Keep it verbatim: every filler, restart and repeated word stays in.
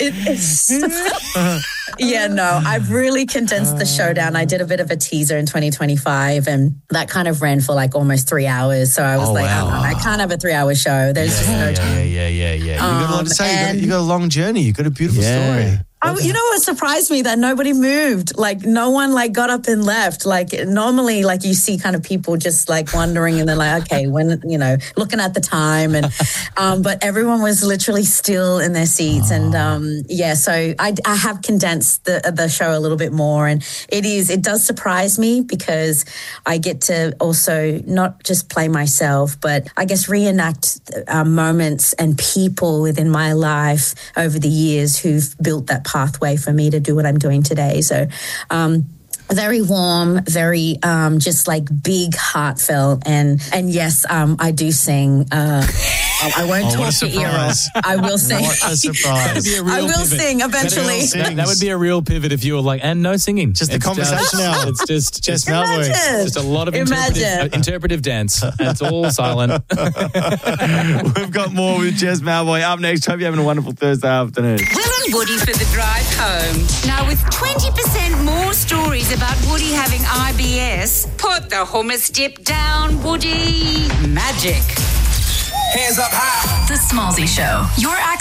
it, it's yeah, no, I've really condensed the show down. I did a bit of a teaser in twenty twenty-five and that kind of ran for like almost three hours. So I was Oh, like, wow. oh, no, I can't have a three hour show. There's just no yeah, time. yeah, yeah, yeah, yeah. You got a lot to say. You got, and- you got a long journey. You got a beautiful Yeah. story. Oh, you know what surprised me? That nobody moved. Like no one like got up and left. Like normally like you see kind of people just like wondering and they're like, okay, when, you know, looking at the time and, um, but everyone was literally still in their seats. And, um, yeah, so I, I have condensed the, the show a little bit more and it is, it does surprise me because I get to also not just play myself, but I guess reenact uh, moments and people within my life over the years who've built that pathway for me to do what I'm doing today. So, um, very warm, very um, just like big, heartfelt, and and yes, um, I do sing. Uh, I won't Oh, what a talk your ear off. surprise. I will sing. What a surprise. That'd be a real I will pivot. sing eventually. That'd be That, that would be a real pivot if you were like, and no singing. Just a It's conversation hour. It's just, Just just, Malloy. Imagine. just a lot of interpretive, Imagine. uh, interpretive dance. And it's all silent. We've got more with Jess Malboy up next. Hope you're having a wonderful Thursday afternoon. Will and Woody for the drive home. Now, with twenty percent more stories about Woody having I B S, put the hummus dip down, Woody. Magic. Hands up high. The Smallsy Show. Your